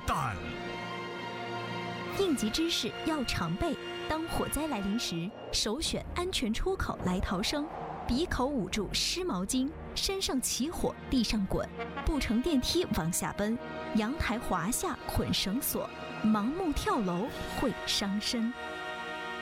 胆。 应急知识要常备，当火灾来临时，首选安全出口来逃生。鼻口捂住湿毛巾，身上起火地上滚，不乘电梯往下奔，阳台滑下捆绳索，盲目跳楼会伤身。